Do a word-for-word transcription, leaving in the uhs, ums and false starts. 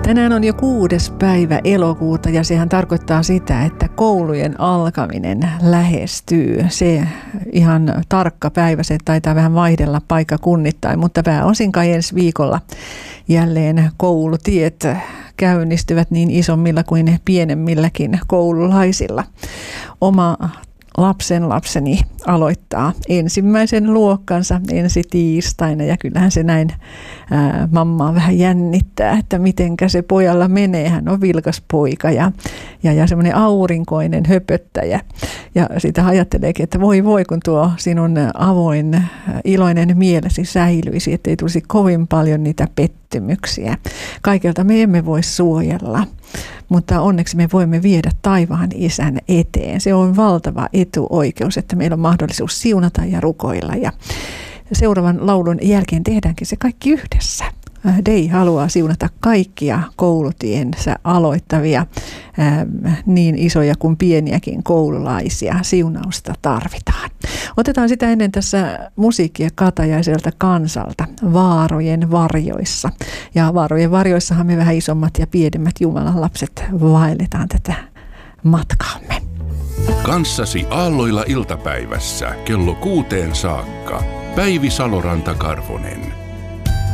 Tänään on jo kuudes päivä elokuuta ja sehän tarkoittaa sitä, että koulujen alkaminen lähestyy. Se ihan tarkka päivä, se taitaa vähän vaihdella paikkakunnittain, mutta pääosin kai ensi viikolla jälleen koulutiet käynnistyvät niin isommilla kuin pienemmilläkin koululaisilla. Oma lapsen lapseni aloittaa ensimmäisen luokkansa ensi tiistaina ja kyllähän se näin ää, mammaa vähän jännittää, että mitenkä se pojalla menee. Hän on vilkas poika ja, ja, ja semmoinen aurinkoinen höpöttäjä ja sitä ajatteleekin, että voi voi kun tuo sinun avoin iloinen mielesi säilyisi, ettei tulisi kovin paljon niitä pettymyksiä. Kaikelta me emme voi suojella, mutta onneksi me voimme viedä taivaan isän eteen. Se on valtava etuoikeus, että meillä on mahdollisuus siunata ja rukoilla. Ja seuraavan laulun jälkeen tehdäänkin se kaikki yhdessä. Dei haluaa siunata kaikkia koulutiensä aloittavia, niin isoja kuin pieniäkin koululaisia. Siunausta tarvitaan. Otetaan sitä ennen tässä musiikkia Katajaiselta Kansalta Vaarojen varjoissa. Ja Vaarojen varjoissahan me vähän isommat ja pienemmät Jumalan lapset vaelletaan tätä matkaamme. Kanssasi aalloilla iltapäivässä kello kuuteen saakka. Päivi Saloranta-Karvonen.